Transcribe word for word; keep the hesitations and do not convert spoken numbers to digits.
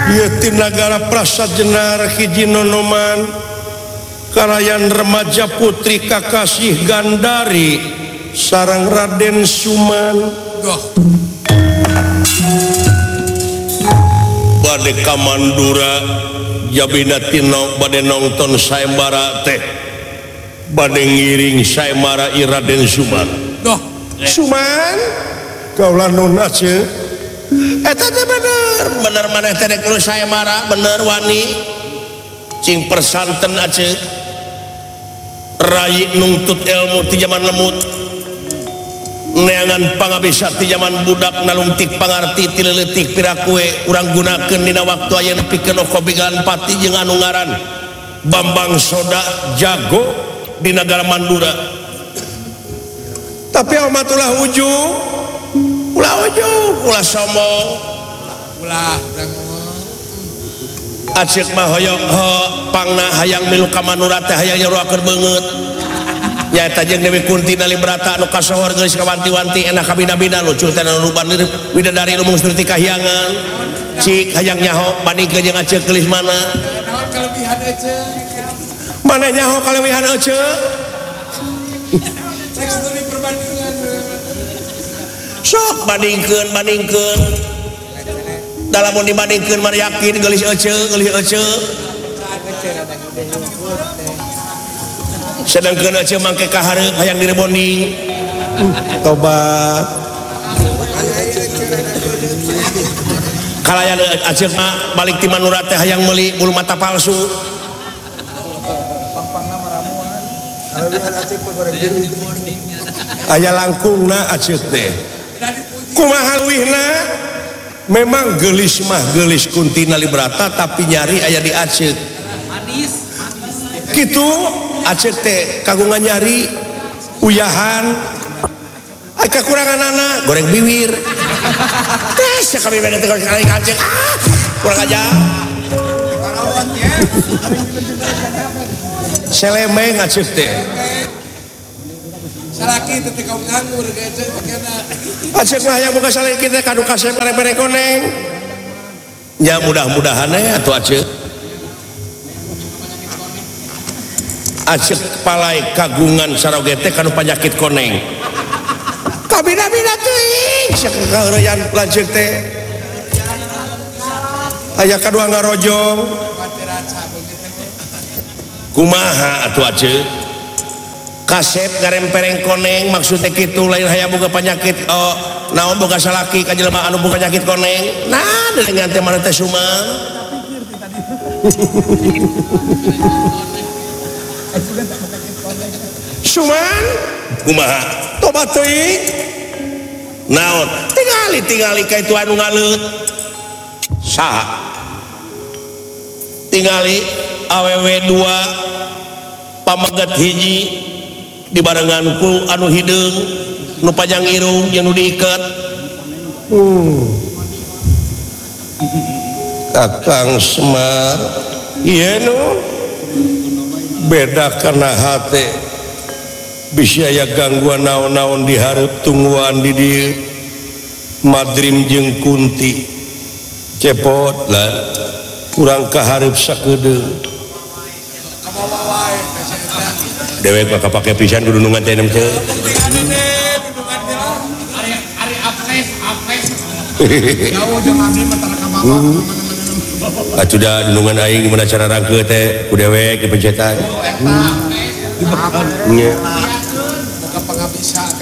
ieu ti nagara Prasajenar hiji nonoman kalayan remaja putri Kakasih Gandari sareng Raden Suman bade ka Mandura jabina tino bade nongton sayembara teh bade ngiring sayembara i Raden Suman. Doh, Suman kaulah nun aceuk eta teh bener bener maneh teh dek sayembara bener wani cing persanten aceuk rai nungtut ilmu ti zaman lemut neangan pangabisa ti zaman budak nalungtik pangarti ti leutik pirakue urang gunakeun dina waktu aya nepikeun kobigan pati jeung anu ngaran Bambang Soda jago di negara Mandura. Tapi amatulah ujung ulah ujung ulah sombong ulah acik mah hoyong ho pangna hayang milu ka Manura teh hayang nyaruakeun beungeut nyaeta jeung Dewi Kunti Nalibrata anu kasohor geus kawanti-wanti enak kabina-bina lucu teh anu ruban widadari nu mungstur ti kahyangan cik hayang nyaho bandingkeun jeung aceuk geulis mana naon kalebihan eceuk mana nyaho kalebihan aceuk cek studi perbandingan sok bandingkeun bandingkeun dalam mau dibandingkeun mah yakin geulis eceuk geulis eceuk sedangkeun eceuk mangke kahareup hayang direbonding tobat kalayan aceuk mah balik ti Manura teh hayang meuli bulu mata palsu aya langkungna aceuk teh kumaha leuwihna memang gelis mah gelis Kunti Nalibrata tapi nyari aya di aceuk kitu aceuk teh kagungan nyari uyahan ay kakuranganana goreng biwir teh sakali beda teh kali aceuk ah kurang aja selemeng aceuk teh salaki teh kaum nganggur ge eceuk pakena aceuk mah hayang boga salaki teh kadu kasep bareng-bareng koneng ya mudah-mudahan we atuh aceuk aceuk palai kagungan saroge teh kanu panyakit koneng kabina-bina teuing sakeureyan lanceuk teh aya kadua ngarojong kumaha atuh aceuk kasep ngarempereng koneng maksudnya kitu lain hayang boga panyakit oh naon boga salaki ka jelema anu boga panyakit koneng nah dengan teh mana teh Suman Suman kumaha tobat teuing naon tingali tingali ka itu anu ngaleut saha tingali awewe dua pamegat hiji dibarenganku anu hideung nu panjang irung jeung nu diiket hmm. Kakang Semar ieu nu beda kana hate bisa aya gangguan naon-naon di hareup tungguan di dieu Madrim jeung Kunti cepot lah urang kahareup sakedeung dewek mah kapake pisan kudu nungan teh teh ari apres apres jauh jeung abdi mah tara ka bawah atuh da nungan aing gimana cara rangkeu teh ku dewek dipencetan eta nya boga pangabisa